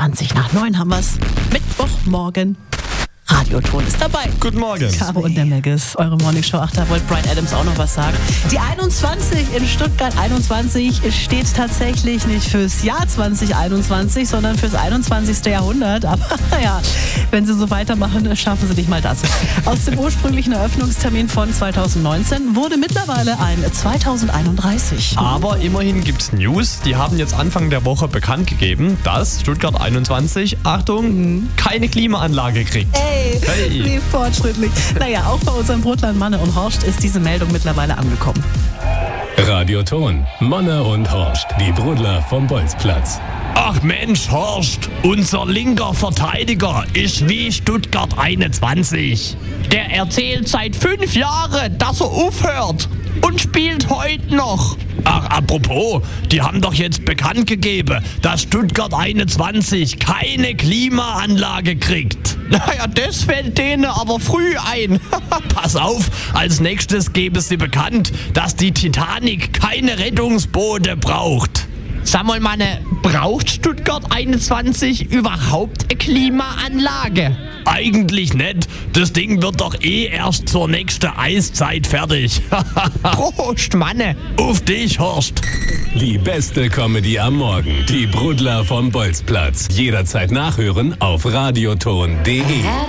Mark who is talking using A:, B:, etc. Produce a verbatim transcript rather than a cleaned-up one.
A: zwanzig nach neun haben wir's. Mittwochmorgen. Radioton ist dabei.
B: Guten Morgen.
A: Caro und der Megas, eure Morningshow. Ach, da wollte Bryan Adams auch noch was sagen. Die einundzwanzig in Stuttgart einundzwanzig steht tatsächlich nicht fürs Jahr zwanzig einundzwanzig, sondern fürs einundzwanzigste Jahrhundert. Aber ja, wenn sie so weitermachen, schaffen sie nicht mal das. Aus dem ursprünglichen Eröffnungstermin von zweitausendneunzehn wurde mittlerweile ein zweitausendeinunddreißig.
B: Aber immerhin gibt's News. Die haben jetzt Anfang der Woche bekannt gegeben, dass Stuttgart einundzwanzig, Achtung, keine Klimaanlage kriegt.
A: Hey,
B: Hey.
A: wie fortschrittlich. Naja, auch bei unserem Brotland Manne und Horst ist diese Meldung mittlerweile angekommen.
C: Radioton, Manne und Horst, die Brudler vom Bolzplatz.
D: Ach Mensch, Horst, unser linker Verteidiger ist wie Stuttgart einundzwanzig. Der erzählt seit fünf Jahren, dass er aufhört und spielt heute noch. Ach, apropos, die haben doch jetzt bekannt gegeben, dass Stuttgart einundzwanzig keine Klimaanlage kriegt. Naja, das fällt denen aber früh ein. Pass auf, als nächstes gebe sie bekannt, dass die Titanic keine Rettungsboote braucht. Sag mal, Manne, braucht Stuttgart einundzwanzig überhaupt eine Klimaanlage? Eigentlich nicht. Das Ding wird doch eh erst zur nächsten Eiszeit fertig. Prost, Manne. Auf dich, Horst.
C: Die beste Comedy am Morgen. Die Brudler vom Bolzplatz. Jederzeit nachhören auf radioton punkt de.